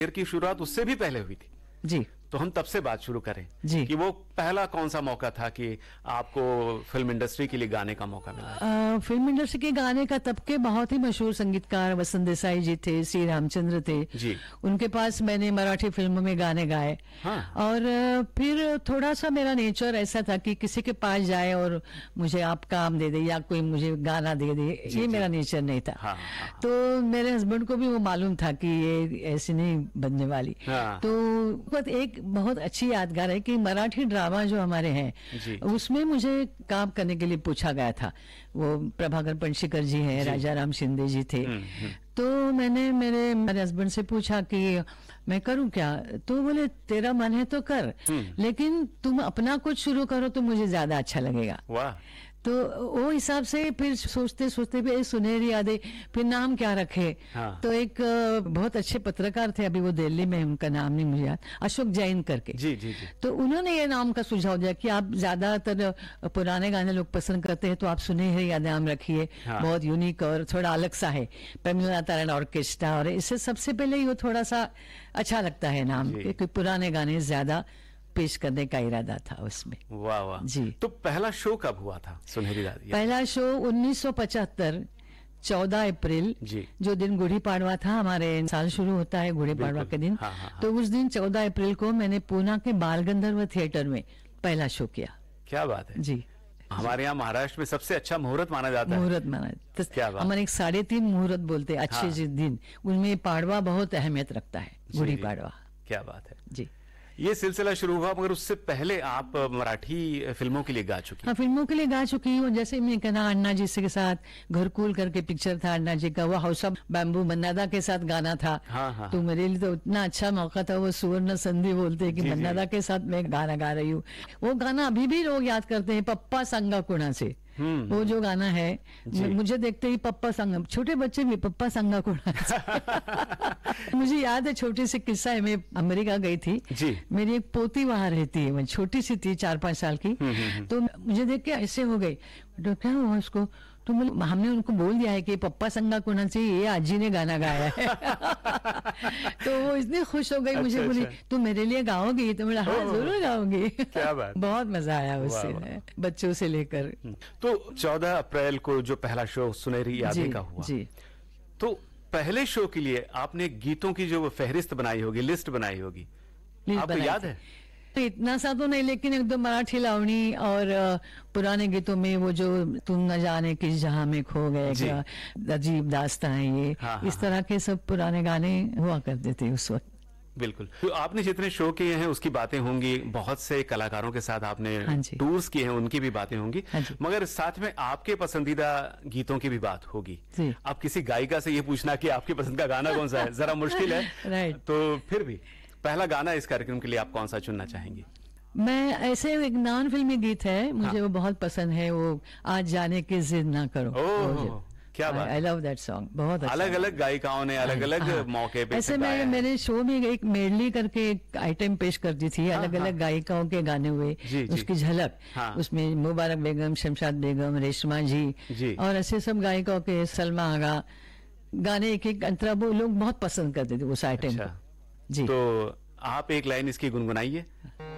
की शुरुआत उससे भी पहले हुई थी जी तो हम तब से बात शुरू करें जी। कि वो पहला कौन सा मौका था कि आपको फिल्म इंडस्ट्री के लिए गाने का मौका मिला? फिल्म इंडस्ट्री के गाने का तब के बहुत ही मशहूर संगीतकार वसंत देसाई जी थे, श्री रामचंद्र थे जी। उनके पास मैंने मराठी फिल्मों में गाने गाए। हाँ। और फिर थोड़ा सा मेरा नेचर ऐसा था कि किसी के पास जाए और मुझे आप काम दे दे या कोई मुझे गाना दे दे, ये मेरा नेचर नहीं था। हाँ, हाँ, हाँ। तो मेरे हस्बैंड को भी वो मालूम था कि ये ऐसी नहीं बनने वाली। हाँ। तो बस एक बहुत अच्छी यादगार है कि मराठी ड्रामा जो हमारे हैं उसमें मुझे काम करने के लिए पूछा गया था। वो प्रभाकर पंशीकर जी हैं, राजा राम शिंदे जी थे। तो मैंने मेरे हस्बैंड से पूछा कि मैं करूं क्या, तो बोले तेरा मन है तो कर, लेकिन तुम अपना कुछ शुरू करो तो मुझे ज्यादा अच्छा लगेगा। वाह। तो वो हिसाब से फिर सोचते सोचते भी सुनहरी यादें, फिर नाम क्या रखे। हाँ। तो एक बहुत अच्छे पत्रकार थे, अभी वो दिल्ली में, उनका नाम नहीं मुझे याद, अशोक जैन करके। जी जी जी। तो उन्होंने ये नाम का सुझाव दिया कि आप ज्यादातर पुराने गाने लोग पसंद करते हैं तो आप सुनहरी यादें नाम रखिए। हाँ। बहुत यूनिक और थोड़ा अलग सा है, प्रेमचंद तारण ऑर्केस्ट्रा, और इससे सबसे पहले ये थोड़ा सा अच्छा लगता है नाम, क्योंकि पुराने गाने ज्यादा पेश करने का इरादा था उसमें। वाह वाह जी। तो पहला शो कब हुआ था सुनहरी यादें? पहला शो 1975 14 अप्रैल, जी। जो दिन गुड़ी पाड़वा था, हमारे साल शुरू होता है गुड़ी पाड़वा के दिन। हाँ, हाँ, हाँ। तो उस दिन 14 अप्रैल को मैंने पूना के बाल गंधर्व थिएटर में पहला शो किया। क्या बात है जी। हमारे यहाँ महाराष्ट्र में सबसे अच्छा मुहूर्त माना जाता है। मुहूर्त माना, तो क्या बात। हमारे एक 3.5 मुहूर्त बोलते हैं अच्छे। हाँ। जिस दिन उनमें पाड़वा बहुत अहमियत रखता है, गुड़ी जी। पाड़वा। क्या बात है। जी। ये सिलसिला शुरू हुआ, मगर उससे पहले आप मराठी फिल्मों के लिए गा चुकी। हाँ, फिल्मों के लिए गा चुकी हूँ। जैसे मैं कहना, अन्ना जी के साथ घरकुल करके पिक्चर था अन्ना जी का, वो हाउस ऑफ बैम्बू मन्नादा के साथ गाना था। हाँ, हाँ। तो मेरे लिए तो इतना अच्छा मौका था, वो सुवर्ण संधि बोलते हैं कि जी, जी। मन्नादा के साथ मैं गाना गा रही हूँ। वो गाना अभी भी लोग याद करते हैं, पप्पा संगा कुणा से। वो जो गाना है, मुझे देखते ही पप्पा संगा, छोटे बच्चे भी पप्पा संगा कुणा से। मुझे याद है, छोटी सी किस्सा है, मैं अमेरिका गई थी जी। मेरी एक पोती वहां रहती है, मैं छोटी सी थी, 4-5 साल की। तो मुझे देख के ऐसे हो गई, तो क्या हुआ उसको, तो हमने उनको बोल दिया है कि पप्पा संगा कुणा से ये आजी ने गाना गाया है। तो वो इतनी खुश हो गई, मुझे बोली तू मेरे लिए गाओगी? तो मेरा हाँ जरूर गाऊंगी। क्या बात। बहुत मजा आया उससे, बच्चों से लेकर। तो 14 अप्रैल को जो पहला शो सुनहरी यादें का हुआ, जी। तो पहले शो के लिए आपने गीतों की जो फहरिस्त बनाई होगी, लिस्ट बनाई होगी, आपको याद है? तो इतना सा तो नहीं, लेकिन एक दो मराठी लावणी और पुराने गीतों में वो जो तुम न जाने किस जहां में खो गए, अजीब दास्तां है ये। हाँ, इस तरह के सब पुराने गाने हुआ करते थे उस वक्त। बिल्कुल। तो आपने जितने शो किए हैं उसकी बातें होंगी, बहुत से कलाकारों के साथ आपने टूर्स किए हैं, उनकी भी बातें होंगी, मगर साथ में आपके पसंदीदा गीतों की भी बात होगी। अब किसी गायिका से ये पूछना कि आपकी पसंद का गाना कौन सा है जरा मुश्किल है। राइट। तो फिर भी पहला गाना इस कार्यक्रम के लिए आप कौन सा चुनना चाहेंगी? मैं ऐसे एक नॉन फिल्मी गीत है, मुझे वो बहुत पसंद है, वो आज जाने की जिद ना करो। क्या बात। आई लव दैट सॉन्ग, बहुत अच्छा। अलग अलग गायिकाओं ने अलग अलग मौके पे ऐसे मैं मेरे शो में एक मेडली करके एक आइटम पेश करती थी, अलग अलग गायिकाओं के गाने हुए, उसकी झलक। उसमें मुबारक बेगम, शमशाद बेगम, रेशमा जी और ऐसे सब गायिकाओं के, सलमा आगा, गाने एक एक अंतरा, वो लोग बहुत पसंद करते थे उस आइटम को। जी। तो आप एक लाइन इसकी गुनगुनाइए।